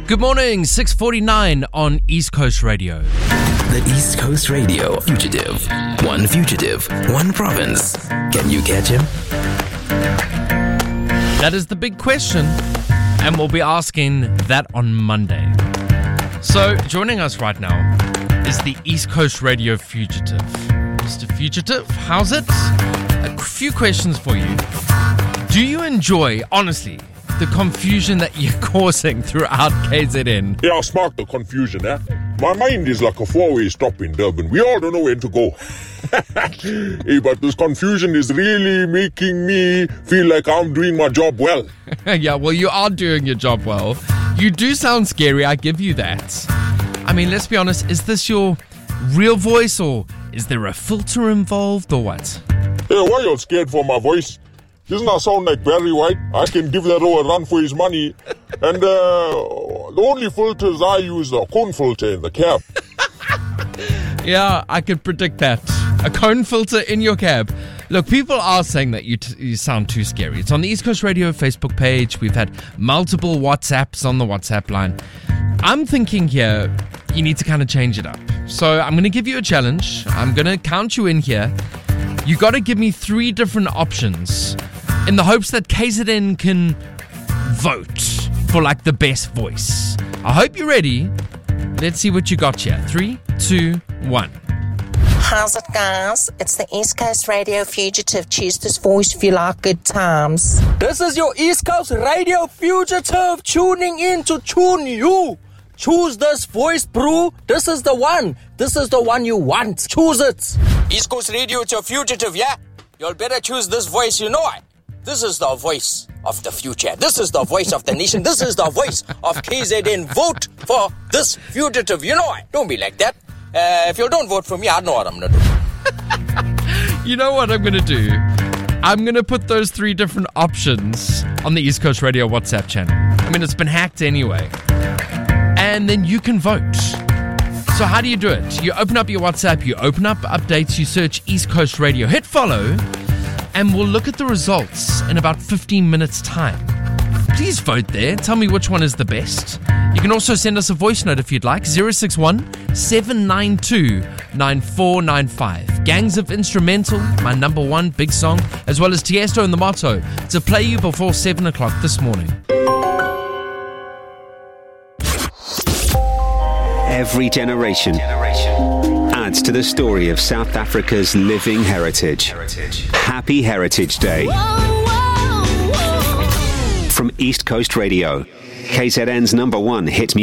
Good morning, 6:49 on East Coast Radio. The East Coast Radio Fugitive. One fugitive, one province. Can you catch him? That is the big question, and we'll be asking that on Monday. So, joining us right now is the East Coast Radio Fugitive. Mr. Fugitive, how's it? A few questions for you. Do you enjoy, honestly, the confusion that you're causing throughout KZN? Yeah, spark the confusion, eh? My mind is like a four-way stop in Durban. We all don't know where to go. Hey, but this confusion is really making me feel like I'm doing my job well. Yeah, well, you are doing your job well. You do sound scary, I give you that. I mean, let's be honest, is this your real voice, or is there a filter involved, or what? Hey, why you scared for my voice? Doesn't that sound like Barry White? I can give that a run for his money. And the only filters I use are cone filter in the cab. Yeah, I could predict that. A cone filter in your cab. Look, people are saying that you sound too scary. It's on the East Coast Radio Facebook page. We've had multiple WhatsApps on the WhatsApp line. I'm thinking here, you need to kind of change it up. So I'm going to give you a challenge. I'm going to count you in here. You got to give me 3 different options in the hopes that KZN can vote for like the best voice. I hope you're ready. Let's see what you got here. 3, 2, 1. How's it, guys? It's the East Coast Radio Fugitive. Choose this voice if you like good times. This is your East Coast Radio Fugitive tuning in to tune you. Choose this voice, bro. This is the one. This is the one you want. Choose it. East Coast Radio, it's your fugitive, yeah? You'll better choose this voice, you know it. This is the voice of the future. This is the voice of the nation. This is the voice of KZN. Vote for this fugitive, you know it. Don't be like that. If you don't vote for me, I know what I'm going to do. You know what I'm going to do? I'm going to put those 3 different options on the East Coast Radio WhatsApp channel. I mean, it's been hacked anyway. And then you can vote. So how do you do it? You open up your WhatsApp, you open up updates, you search East Coast Radio, hit follow, and we'll look at the results in about 15 minutes' time. Please vote there. Tell me which one is the best. You can also send us a voice note if you'd like. 061 792 9495. Gangs of Instrumental, my number 1 big song, as well as Tiesto and the Motto, to play you before 7 o'clock this morning. Every generation adds to the story of South Africa's living heritage. Happy Heritage Day. From East Coast Radio, KZN's number 1 hit music.